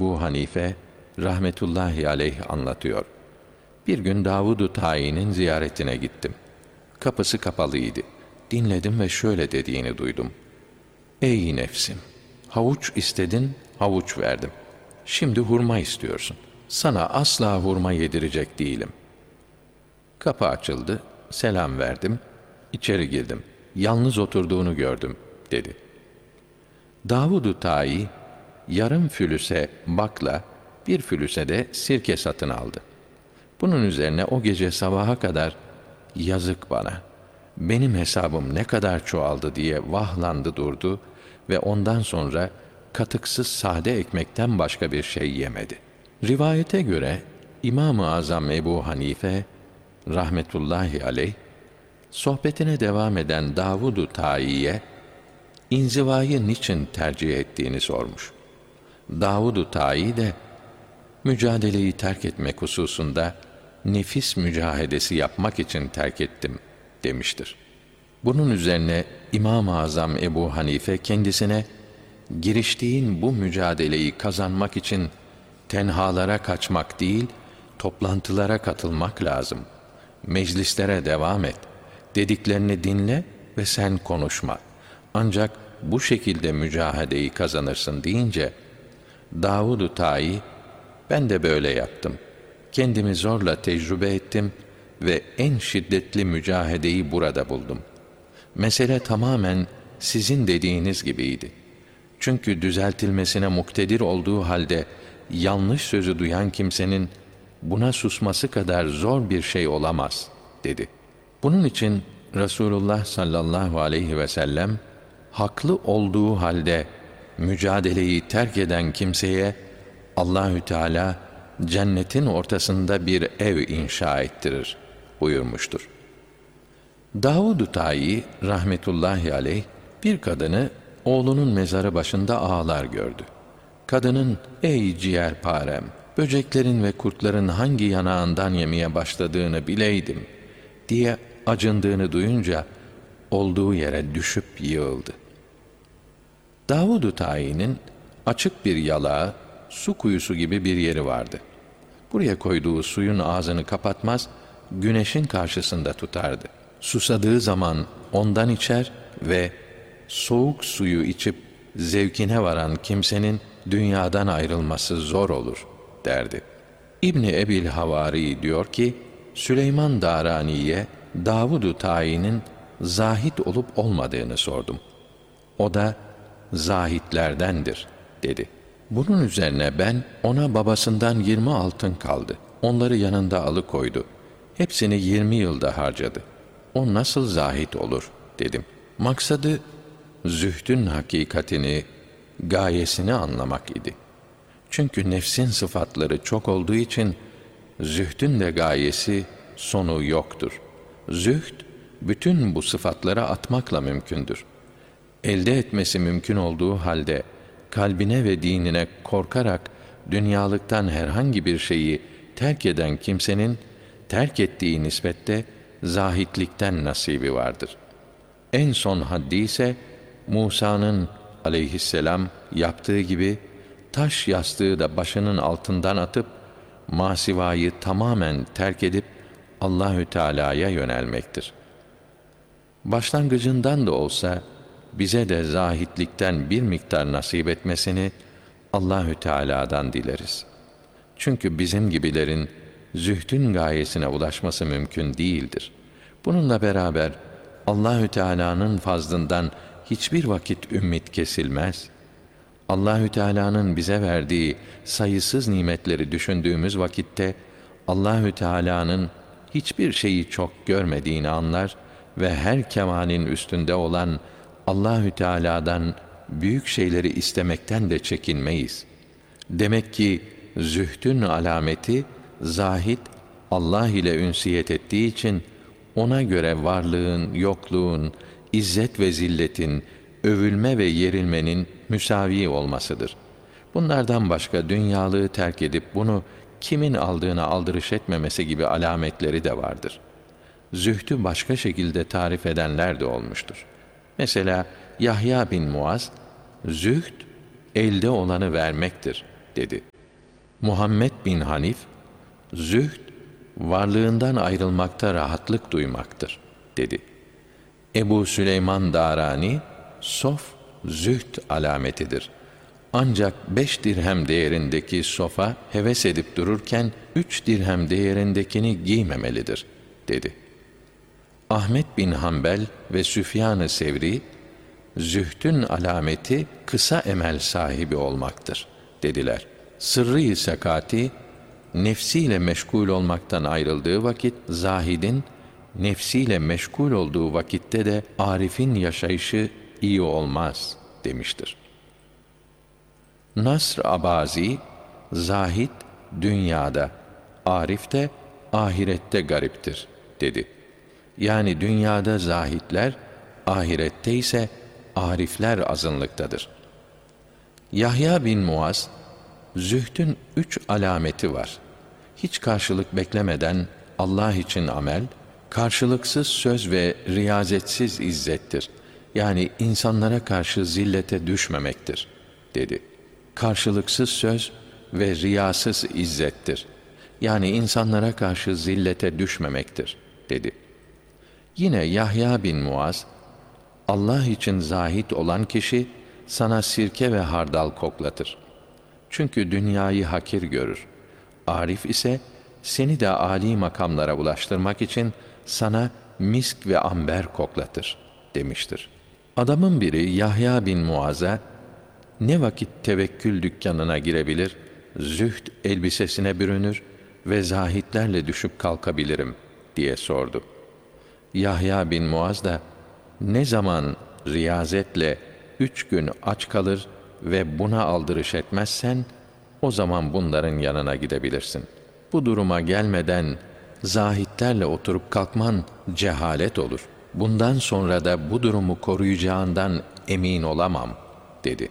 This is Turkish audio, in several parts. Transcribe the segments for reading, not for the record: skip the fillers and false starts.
Ebu Hanife rahmetullahi aleyh anlatıyor. Bir gün Davud-u Tayi'nin ziyaretine gittim. Kapısı kapalıydı. Dinledim ve şöyle dediğini duydum. Ey nefsim! Havuç istedin, havuç verdim. Şimdi hurma istiyorsun. Sana asla hurma yedirecek değilim. Kapı açıldı, selam verdim, içeri girdim. Yalnız oturduğunu gördüm, dedi. Davud-u Tayi, yarım fülüse bakla, bir fülüse de sirke satın aldı. Bunun üzerine o gece sabaha kadar, yazık bana, benim hesabım ne kadar çoğaldı diye vahlandı durdu ve ondan sonra katıksız sade ekmekten başka bir şey yemedi. Rivayete göre İmam-ı Azam Ebu Hanife rahmetullahi aleyh sohbetine devam eden Davud-u Tayi'ye inzivayı niçin tercih ettiğini sormuş. Davud-u Tayi de mücadeleyi terk etmek hususunda nefis mücahedesi yapmak için terk ettim demiştir. Bunun üzerine İmam-ı Azam Ebu Hanife kendisine giriştiğin bu mücadeleyi kazanmak için tenhalara kaçmak değil, toplantılara katılmak lazım. Meclislere devam et. Dediklerini dinle ve sen konuşma. Ancak bu şekilde mücahedeyi kazanırsın deyince, Davud-u Tayi, ben de böyle yaptım. Kendimi zorla tecrübe ettim ve en şiddetli mücahedeyi burada buldum. Mesele tamamen sizin dediğiniz gibiydi. Çünkü düzeltilmesine muktedir olduğu halde yanlış sözü duyan kimsenin buna susması kadar zor bir şey olamaz, dedi. Bunun için Resulullah sallallahu aleyhi ve sellem haklı olduğu halde mücadeleyi terk eden kimseye Allahü Teala cennetin ortasında bir ev inşa ettirir buyurmuştur. Davud-u Tayi rahmetullahi aleyh bir kadını oğlunun mezarı başında ağlar gördü. Kadının ey ciğerparem, böceklerin ve kurtların hangi yanağından yemeye başladığını bileydim diye acındığını duyunca olduğu yere düşüp yığıldı. Davud-u Tayi'nin açık bir yalağı, su kuyusu gibi bir yeri vardı. Buraya koyduğu suyun ağzını kapatmaz, güneşin karşısında tutardı. Susadığı zaman ondan içer ve soğuk suyu içip zevkine varan kimsenin dünyadan ayrılması zor olur derdi. İbni Ebil Havari diyor ki, Süleyman Darani'ye Davud-u Tayi'nin zahit olup olmadığını sordum. O da zahitlerdendir dedi. Bunun üzerine ben ona babasından 20 altın kaldı. Onları yanında alıkoydu. Hepsini 20 yılda harcadı. O nasıl zahit olur dedim. Maksadı zühdün hakikatini, gayesini anlamak idi. Çünkü nefsin sıfatları çok olduğu için zühdün de gayesi, sonu yoktur. Zühd, bütün bu sıfatları atmakla mümkündür. Elde etmesi mümkün olduğu halde, kalbine ve dinine korkarak dünyalıktan herhangi bir şeyi terk eden kimsenin, terk ettiği nispette zahitlikten nasibi vardır. En son haddi ise, Musa'nın aleyhisselam yaptığı gibi, taş yastığı da başının altından atıp, masivayı tamamen terk edip, Allahü Teala'ya yönelmektir. Başlangıcından da olsa, bize de zahitlikten bir miktar nasip etmesini Allahü Teala'dan dileriz. Çünkü bizim gibilerin zühdün gayesine ulaşması mümkün değildir. Bununla beraber Allahü Teala'nın fazlından hiçbir vakit ümit kesilmez. Allahü Teala'nın bize verdiği sayısız nimetleri düşündüğümüz vakitte Allahü Teala'nın hiçbir şeyi çok görmediğini anlar ve her kemalin üstünde olan Allahü Teala'dan büyük şeyleri istemekten de çekinmeyiz. Demek ki zühdün alameti zahid Allah ile ünsiyet ettiği için ona göre varlığın, yokluğun, izzet ve zilletin, övülme ve yerilmenin müsavi olmasıdır. Bunlardan başka dünyalığı terk edip bunu kimin aldığına aldırış etmemesi gibi alametleri de vardır. Zühdü başka şekilde tarif edenler de olmuştur. Mesela Yahya bin Muaz, zühd elde olanı vermektir dedi. Muhammed bin Hanif, zühd, varlığından ayrılmakta rahatlık duymaktır, dedi. Ebu Süleyman Darani, sof, zühd alametidir. Ancak 5 dirhem değerindeki sofa heves edip dururken 3 dirhem değerindekini giymemelidir, dedi. Ahmet bin Hanbel ve Süfyan-ı Sevri, zühdün alameti kısa emel sahibi olmaktır, dediler. Sırrı-i Sakati, nefsiyle meşgul olmaktan ayrıldığı vakit, zahidin, nefsiyle meşgul olduğu vakitte de arifin yaşayışı iyi olmaz, demiştir. Nasr Abazi, zahid dünyada, arif de ahirette gariptir, dedi. Yani dünyada zahitler, ahirette ise arifler azınlıktadır. Yahya bin Muaz, zühdün 3 alameti var. Hiç karşılık beklemeden Allah için amel, karşılıksız söz ve riyazetsiz izzettir. Yani insanlara karşı zillete düşmemektir, dedi. Karşılıksız söz ve riyasız izzettir. Yani insanlara karşı zillete düşmemektir, dedi. Yine Yahya bin Muaz, Allah için zahid olan kişi sana sirke ve hardal koklatır. Çünkü dünyayı hakir görür. Arif ise seni de âli makamlara ulaştırmak için sana misk ve amber koklatır, demiştir. Adamın biri Yahya bin Muaz'a, ne vakit tevekkül dükkanına girebilir, zühd elbisesine bürünür ve zahitlerle düşüp kalkabilirim diye sordu. Yahya bin Muaz da, ne zaman riyazetle 3 gün aç kalır ve buna aldırış etmezsen, o zaman bunların yanına gidebilirsin. Bu duruma gelmeden zahitlerle oturup kalkman cehalet olur. Bundan sonra da bu durumu koruyacağından emin olamam, dedi.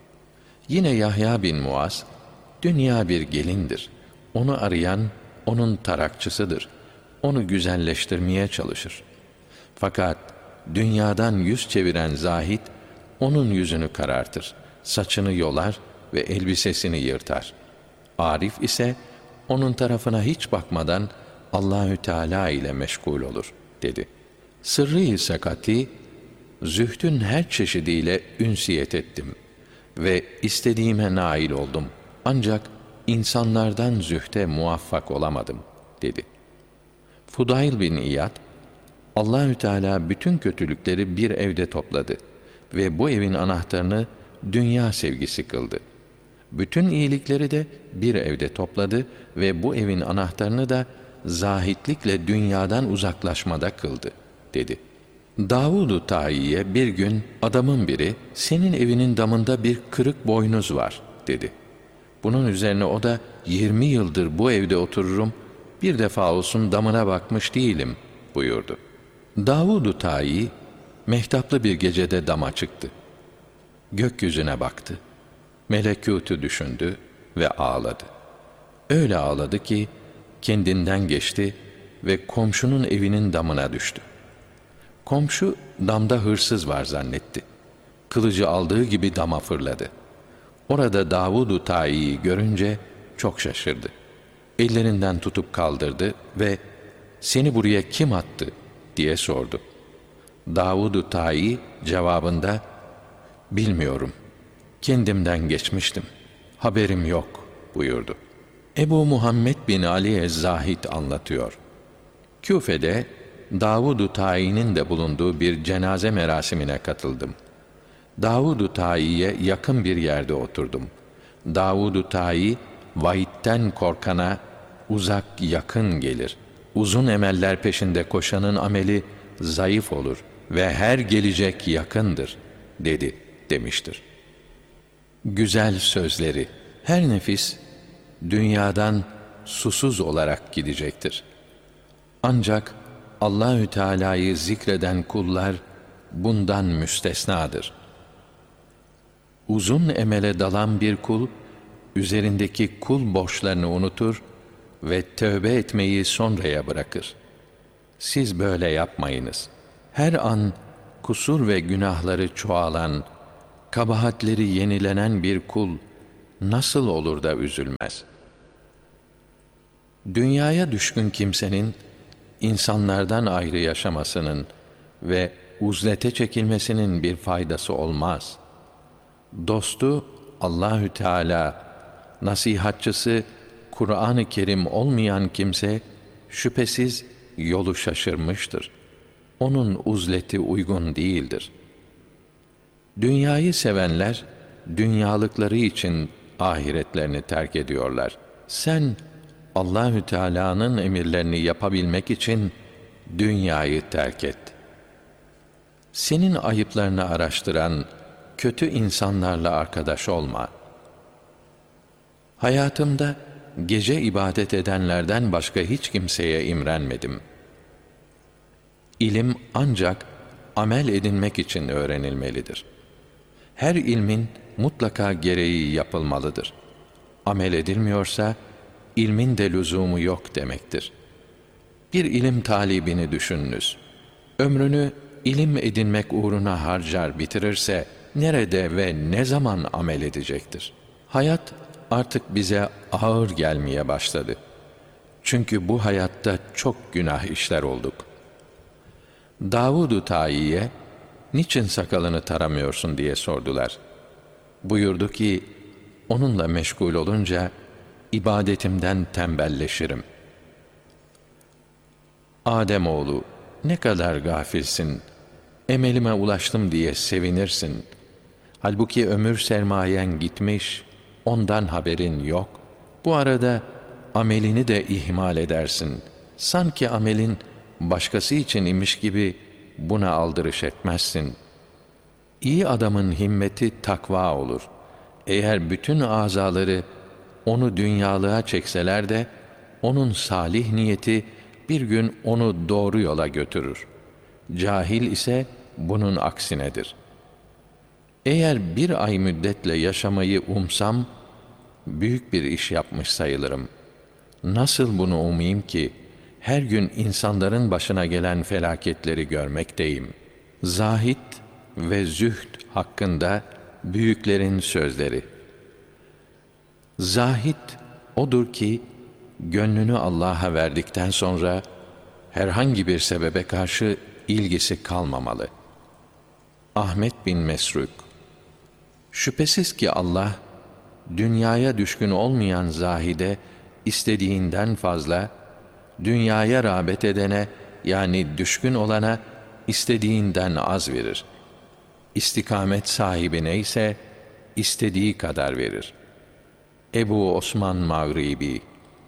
Yine Yahya bin Muaz, dünya bir gelindir. Onu arayan onun tarakçısıdır. Onu güzelleştirmeye çalışır. Fakat dünyadan yüz çeviren zahid, onun yüzünü karartır, saçını yolar ve elbisesini yırtar. Arif ise onun tarafına hiç bakmadan Allahü Teala ile meşgul olur, dedi. Sırrı-i Sakati, zühdün her çeşidiyle ünsiyet ettim ve istediğime nail oldum. Ancak insanlardan zühde muvaffak olamadım, dedi. Fudayl bin İyad, Allahü Teala bütün kötülükleri bir evde topladı ve bu evin anahtarını dünya sevgisi kıldı. Bütün iyilikleri de bir evde topladı ve bu evin anahtarını da zahitlikle dünyadan uzaklaşmada kıldı, dedi. Davud-u Tayi'ye bir gün adamın biri, senin evinin damında bir kırık boynuz var, dedi. Bunun üzerine o da, 20 yıldır bu evde otururum, bir defa olsun damına bakmış değilim, buyurdu. Davud-u Tayi, mehtaplı bir gecede dama çıktı. Gökyüzüne baktı. Melekûtü düşündü ve ağladı. Öyle ağladı ki kendinden geçti ve komşunun evinin damına düştü. Komşu damda hırsız var zannetti. Kılıcı aldığı gibi dama fırladı. Orada Davud-u Tayi'yi görünce çok şaşırdı. Ellerinden tutup kaldırdı ve seni buraya kim attı diye sordu. Davud-u Tayi cevabında, bilmiyorum, kendimden geçmiştim, haberim yok, buyurdu. Ebu Muhammed bin Ali Ez-Zahid anlatıyor. Küfe'de Davud-u Tayi'nin de bulunduğu bir cenaze merasimine katıldım. Davud-u Tayi'ye yakın bir yerde oturdum. Davud-u Tayi, vaitten korkana uzak yakın gelir. Uzun emeller peşinde koşanın ameli zayıf olur ve her gelecek yakındır, dedi, demiştir. Güzel sözleri, her nefis dünyadan susuz olarak gidecektir. Ancak Allahü Teala'yı zikreden kullar bundan müstesnadır. Uzun emele dalan bir kul, üzerindeki kul borçlarını unutur ve tövbe etmeyi sonraya bırakır. Siz böyle yapmayınız. Her an kusur ve günahları çoğalan, kabahatleri yenilenen bir kul nasıl olur da üzülmez? Dünyaya düşkün kimsenin, insanlardan ayrı yaşamasının ve uzlete çekilmesinin bir faydası olmaz. Dostu Allahü Teala, nasihatçısı Kur'an-ı Kerim olmayan kimse şüphesiz yolu şaşırmıştır. Onun uzleti uygun değildir. Dünyayı sevenler dünyalıkları için ahiretlerini terk ediyorlar. Sen Allahü Teala'nın emirlerini yapabilmek için dünyayı terk et. Senin ayıplarını araştıran kötü insanlarla arkadaş olma. Hayatımda gece ibadet edenlerden başka hiç kimseye imrenmedim. İlim ancak amel edinmek için öğrenilmelidir. Her ilmin mutlaka gereği yapılmalıdır. Amel edilmiyorsa, ilmin de lüzumu yok demektir. Bir ilim talibini düşününüz. Ömrünü ilim edinmek uğruna harcar bitirirse, nerede ve ne zaman amel edecektir? Hayat artık bize ağır gelmeye başladı. Çünkü bu hayatta çok günah işler olduk. Davud-u Tayi'ye, niçin sakalını taramıyorsun diye sordular. Buyurdu ki, onunla meşgul olunca, ibadetimden tembelleşirim. Ademoğlu, ne kadar gafilsin, emelime ulaştım diye sevinirsin. Halbuki ömür sermayen gitmiş, ondan haberin yok. Bu arada amelini de ihmal edersin. Sanki amelin başkası için imiş gibi buna aldırış etmezsin. İyi adamın himmeti takva olur. Eğer bütün azaları onu dünyalığa çekseler de, onun salih niyeti bir gün onu doğru yola götürür. Cahil ise bunun aksinedir. Eğer bir ay müddetle yaşamayı umsam, büyük bir iş yapmış sayılırım. Nasıl bunu umayım ki, her gün insanların başına gelen felaketleri görmekteyim. Zahid ve zühd hakkında büyüklerin sözleri. Zahid odur ki, gönlünü Allah'a verdikten sonra, herhangi bir sebebe karşı ilgisi kalmamalı. Ahmet bin Mesruk. Şüphesiz ki Allah, dünyaya düşkün olmayan zahide, istediğinden fazla, dünyaya rağbet edene, yani düşkün olana, istediğinden az verir. İstikamet sahibine ise, istediği kadar verir. Ebu Osman Mağribi.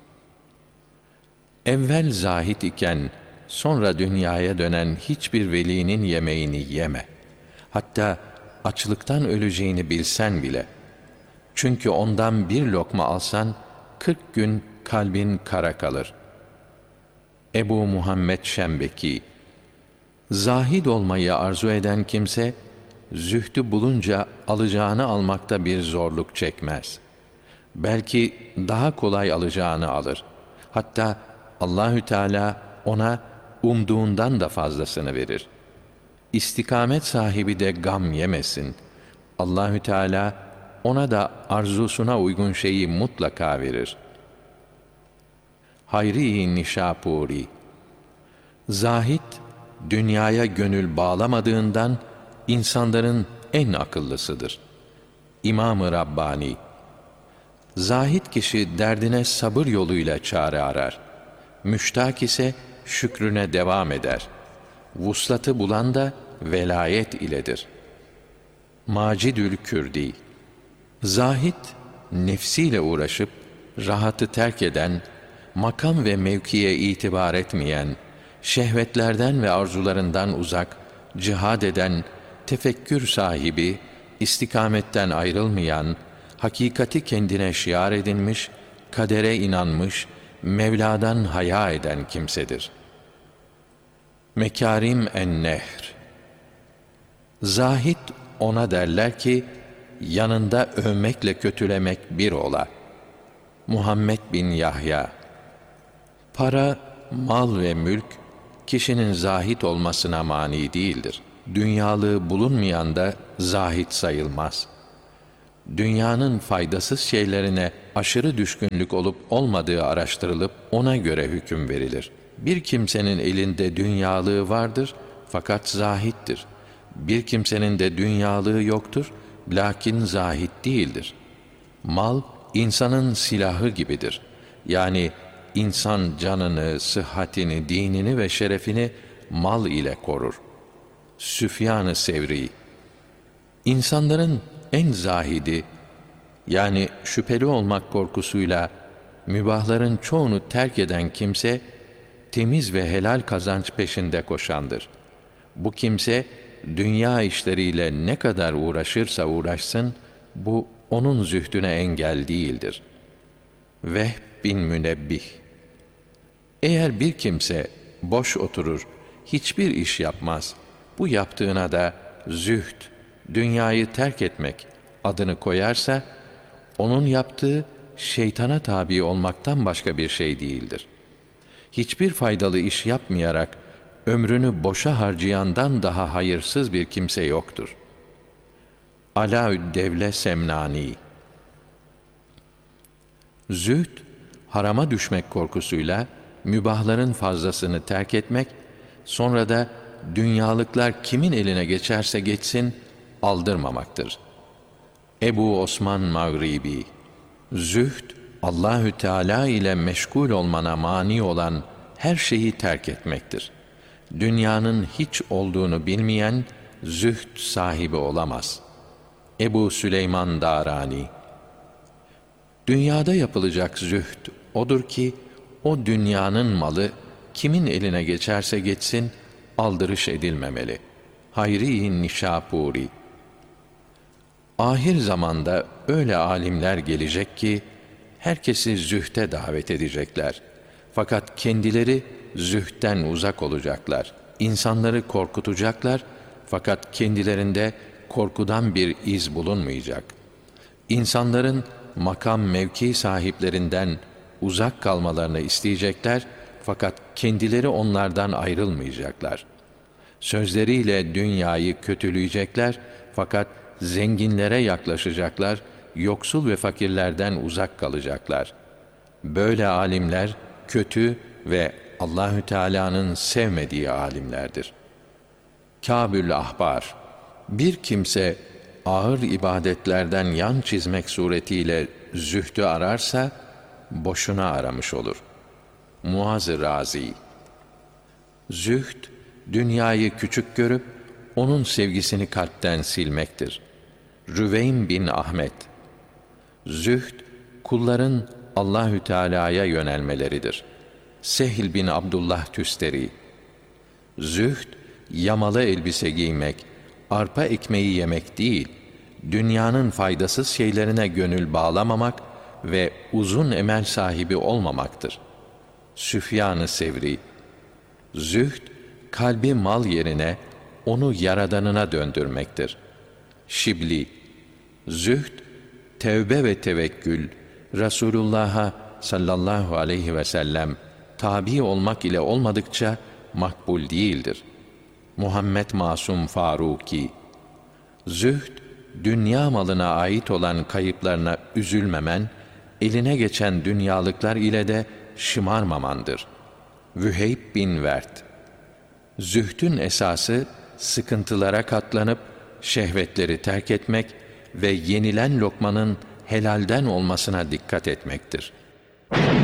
Evvel zahid iken, sonra dünyaya dönen hiçbir velinin yemeğini yeme. Hatta açlıktan öleceğini bilsen bile. Çünkü ondan bir lokma alsan, 40 gün kalbin kara kalır. Ebu Muhammed Şembeki. Zahid olmayı arzu eden kimse, zühdü bulunca alacağını almakta bir zorluk çekmez. Belki daha kolay alacağını alır. Hatta Allahü Teala ona umduğundan da fazlasını verir. İstikamet sahibi de gam yemesin. Allahü Teala ona da arzusuna uygun şeyi mutlaka verir. Hayri-i Nişapuri. Zahid, dünyaya gönül bağlamadığından insanların en akıllısıdır. İmam-ı Rabbani. Zahid kişi derdine sabır yoluyla çare arar. Müştak ise şükrüne devam eder. Vuslatı bulan da velayet iledir. Macidül Kürdi. Zahid, nefsiyle uğraşıp, rahatı terk eden, makam ve mevkiye itibar etmeyen, şehvetlerden ve arzularından uzak, cihad eden, tefekkür sahibi, istikametten ayrılmayan, hakikati kendine şiar edinmiş, kadere inanmış, Mevla'dan haya eden kimsedir. Mekârim en-Nehr. Zahid ona derler ki, yanında övmekle kötülemek bir ola. Muhammed bin Yahya. Para, mal ve mülk, kişinin zahid olmasına mani değildir. Dünyalığı bulunmayan da zahid sayılmaz. dünyanın faydasız şeylerine aşırı düşkünlük olup olmadığı araştırılıp ona göre hüküm verilir. Bir kimsenin elinde dünyalığı vardır fakat zahittir. Bir kimsenin de dünyalığı yoktur, lakin zahit değildir. Mal, insanın silahı gibidir. Yani insan canını, sıhhatini, dinini ve şerefini mal ile korur. Süfyan-ı Sevri. İnsanların en zahidi, yani şüpheli olmak korkusuyla mübahların çoğunu terk eden kimse, temiz ve helal kazanç peşinde koşandır. Bu kimse, dünya işleriyle ne kadar uğraşırsa uğraşsın, bu onun zühdüne engel değildir. Vehb bin Münebbih. Eğer bir kimse boş oturur, hiçbir iş yapmaz, bu yaptığına da zühd, dünyayı terk etmek adını koyarsa, onun yaptığı şeytana tabi olmaktan başka bir şey değildir. Hiçbir faydalı iş yapmayarak ömrünü boşa harcayandan daha hayırsız bir kimse yoktur. Alaüddevle Semnani. Zühd, harama düşmek korkusuyla mübahların fazlasını terk etmek, sonra da dünyalıklar kimin eline geçerse geçsin aldırmamaktır. Ebu Osman Mağribi. Zühd, Allahü Teala ile meşgul olmana mani olan her şeyi terk etmektir. Dünyanın hiç olduğunu bilmeyen zühd sahibi olamaz. Ebu Süleyman Darani. Dünyada yapılacak zühd odur ki, o dünyanın malı kimin eline geçerse geçsin aldırış edilmemeli. Hayri Nişapuri. Ahir zamanda öyle alimler gelecek ki, herkesi zühde davet edecekler. Fakat kendileri zühden uzak olacaklar. İnsanları korkutacaklar, fakat kendilerinde korkudan bir iz bulunmayacak. İnsanların makam mevki sahiplerinden uzak kalmalarını isteyecekler, fakat kendileri onlardan ayrılmayacaklar. Sözleriyle dünyayı kötüleyecekler, fakat zenginlere yaklaşacaklar, yoksul ve fakirlerden uzak kalacaklar. Böyle alimler kötü ve Allahü Teala'nın sevmediği alimlerdir. Kâbül Ahbar. Bir kimse ağır ibadetlerden yan çizmek suretiyle zühdü ararsa boşuna aramış olur. Muaz-ı Razi. Zühd, dünyayı küçük görüp onun sevgisini kalpten silmektir. Rüveym bin Ahmet. Zühd, kulların Allahü Teala'ya yönelmeleridir. Sehl bin Abdullah Tüsteri. Zühd, yamalı elbise giymek, arpa ekmeği yemek değil, dünyanın faydasız şeylerine gönül bağlamamak ve uzun emel sahibi olmamaktır. Süfyan-ı Sevri. Zühd, kalbi mal yerine onu Yaradanına döndürmektir. Şibli. Zühd, tevbe ve tevekkül, Resulullah'a sallallahu aleyhi ve sellem tabi olmak ile olmadıkça makbul değildir. Muhammed Masum Faruki. Zühd, dünya malına ait olan kayıplarına üzülmemen, eline geçen dünyalıklar ile de şımarmamandır. Vüheyb bin Vert. Zühdün esası, sıkıntılara katlanıp, şehvetleri terk etmek ve yenilen lokmanın helalden olmasına dikkat etmektir.